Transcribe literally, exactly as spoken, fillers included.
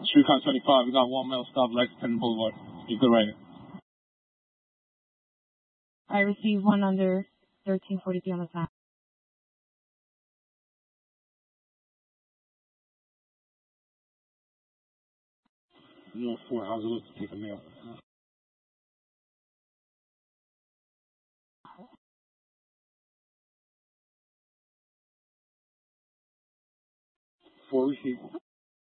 Streetcar twenty-five, we got one mile stop, Lexington Boulevard. You good right here. I received one under thirteen forty-three on the time. No, four, how's it look to take a mail? Four receipt.